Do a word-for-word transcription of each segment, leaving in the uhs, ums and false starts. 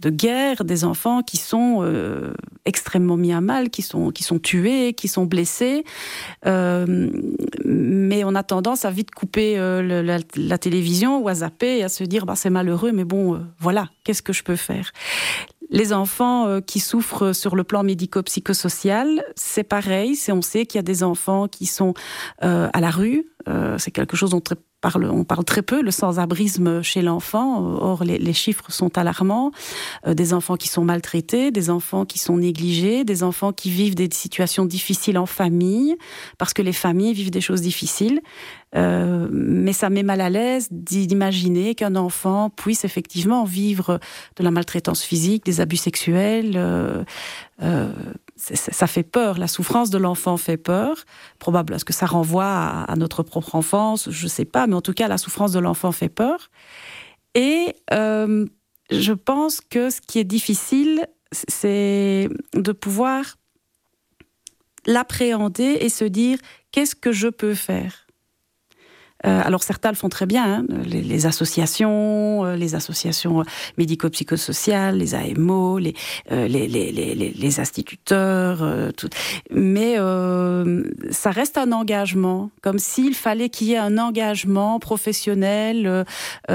de guerre, des enfants qui sont euh, extrêmement mis à mal, qui sont, qui sont tués, qui sont blessés. Euh, mais on a tendance à vite couper euh, le, la, la télévision ou à zapper et à se dire bah, c'est malheureux, mais bon, euh, voilà, qu'est-ce que je peux faire ? Les enfants euh, qui souffrent sur le plan médico-psychosocial, c'est pareil. C'est, on sait qu'il y a des enfants qui sont euh, à la rue. Euh, c'est quelque chose dont on parle, on parle très peu, le sans-abrisme chez l'enfant. Or, les, les chiffres sont alarmants. Euh, des enfants qui sont maltraités, des enfants qui sont négligés, des enfants qui vivent des situations difficiles en famille, parce que les familles vivent des choses difficiles. Euh, mais ça met mal à l'aise d'imaginer qu'un enfant puisse effectivement vivre de la maltraitance physique, des abus sexuels. Euh, euh, ça fait peur. La souffrance de l'enfant fait peur. Probable, est-ce que ça renvoie à, à notre propre enfance ? Je ne sais pas, mais en tout cas, la souffrance de l'enfant fait peur. Et euh, je pense que ce qui est difficile, c'est de pouvoir l'appréhender et se dire « qu'est-ce que je peux faire ?» Euh, alors certains le font très bien, hein, les, les associations, euh, les associations médico-psychosociales, les A M O, les, euh, les, les, les, les instituteurs, euh, tout. Mais euh, ça reste un engagement, comme s'il fallait qu'il y ait un engagement professionnel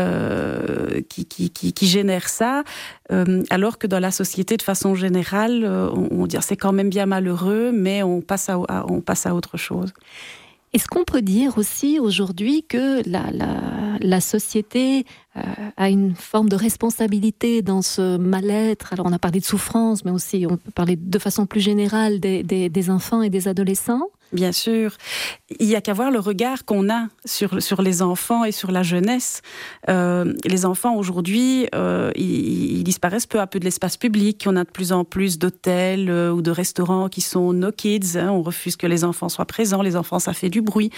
euh, qui, qui, qui, qui génère ça, euh, alors que dans la société, de façon générale, on, on dit c'est quand même bien malheureux, mais on passe à, à, on passe à autre chose. Est-ce qu'on peut dire aussi aujourd'hui que la, la, la société euh, a une forme de responsabilité dans ce mal-être ? Alors on a parlé de souffrance, mais aussi on peut parler de façon plus générale des, des, des enfants et des adolescents. Bien sûr. Il n'y a qu'à voir le regard qu'on a sur, sur les enfants et sur la jeunesse. Euh, les enfants, aujourd'hui, euh, ils, ils disparaissent peu à peu de l'espace public. On a de plus en plus d'hôtels euh, ou de restaurants qui sont no kids. Hein, on refuse que les enfants soient présents. Les enfants, ça fait du bruit.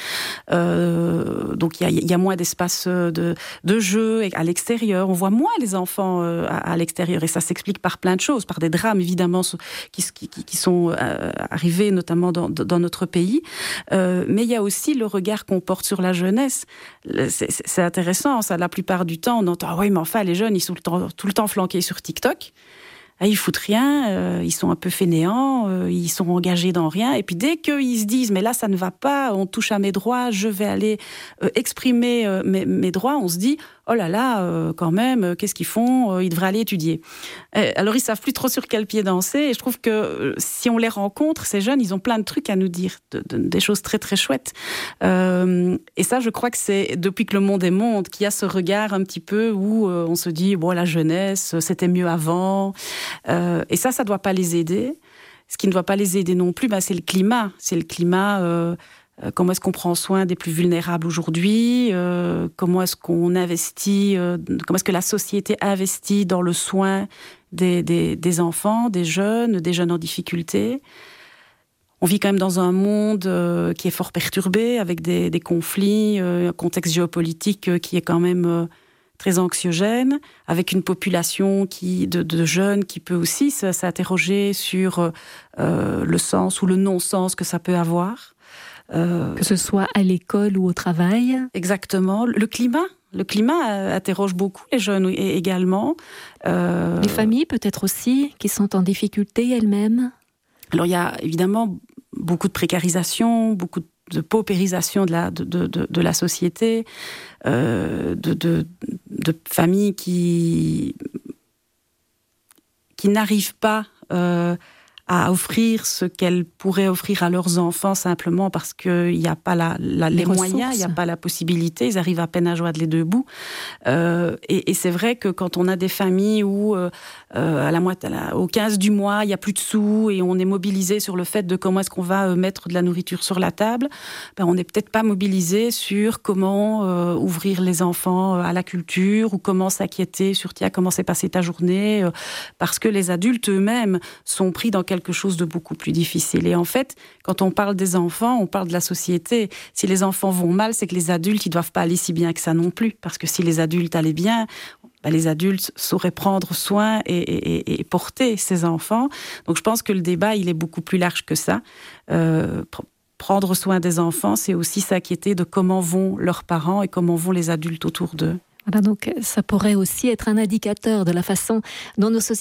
Euh, donc, il y a, il y a moins d'espace de, de jeu à l'extérieur. On voit moins les enfants euh, à, à l'extérieur. Et ça s'explique par plein de choses, par des drames, évidemment, qui, qui, qui sont euh, arrivés, notamment dans, dans notre pays. Euh, mais il y a aussi le regard qu'on porte sur la jeunesse. C'est, c'est intéressant, ça. La plupart du temps, on entend ah oui, mais enfin, les jeunes, ils sont tout le temps, tout le temps flanqués sur TikTok. Ah, ils foutent rien, euh, ils sont un peu fainéants, euh, ils sont engagés dans rien. Et puis dès qu'ils se disent, mais là, ça ne va pas, on touche à mes droits, je vais aller euh, exprimer euh, mes, mes droits, on se dit, oh là là, euh, quand même, euh, qu'est-ce qu'ils font ? euh, Ils devraient aller étudier. Euh, alors, ils savent plus trop sur quel pied danser. Et je trouve que euh, si on les rencontre, ces jeunes, ils ont plein de trucs à nous dire, de, de, des choses très, très chouettes. Euh, et ça, je crois que c'est depuis que le monde est monde qu'il y a ce regard un petit peu où euh, on se dit, bon, la jeunesse, c'était mieux avant. Euh, et ça, ça ne doit pas les aider. Ce qui ne doit pas les aider non plus, bah, c'est le climat. C'est le climat... Euh, Comment est-ce qu'on prend soin des plus vulnérables aujourd'hui ? euh, Comment est-ce qu'on investit euh, Comment est-ce que la société investit dans le soin des, des, des enfants, des jeunes, des jeunes en difficulté ? On vit quand même dans un monde euh, qui est fort perturbé, avec des, des conflits, euh, un contexte géopolitique euh, qui est quand même euh, très anxiogène, avec une population qui, de, de jeunes qui peut aussi s'interroger sur euh, le sens ou le non-sens que ça peut avoir. Euh, que ce soit à l'école ou au travail. Exactement. Le climat, le climat interroge beaucoup les jeunes également. Euh... Les familles peut-être aussi, qui sont en difficulté elles-mêmes. Alors il y a évidemment beaucoup de précarisation, beaucoup de paupérisation de la, de, de, de, de la société, euh, de, de, de familles qui, qui n'arrivent pas... Euh, à offrir ce qu'elles pourraient offrir à leurs enfants simplement parce qu'il n'y a pas la, la, les, les moyens, il n'y a pas la possibilité, ils arrivent à peine à joindre les deux bouts. Euh, et, et c'est vrai que quand on a des familles où euh, à la moitié, à la, au quinze du mois, il n'y a plus de sous et on est mobilisé sur le fait de comment est-ce qu'on va mettre de la nourriture sur la table, ben on n'est peut-être pas mobilisé sur comment euh, ouvrir les enfants à la culture ou comment s'inquiéter sur tiens, comment s'est passée ta journée, euh, parce que les adultes eux-mêmes sont pris dans quelque chose de beaucoup plus difficile. Et en fait, quand on parle des enfants, on parle de la société. Si les enfants vont mal, c'est que les adultes, ils ne doivent pas aller si bien que ça non plus. Parce que si les adultes allaient bien, ben les adultes sauraient prendre soin et, et, et porter ces enfants. Donc je pense que le débat, il est beaucoup plus large que ça. Euh, pr- prendre soin des enfants, c'est aussi s'inquiéter de comment vont leurs parents et comment vont les adultes autour d'eux. Voilà, donc ça pourrait aussi être un indicateur de la façon dont nos sociétés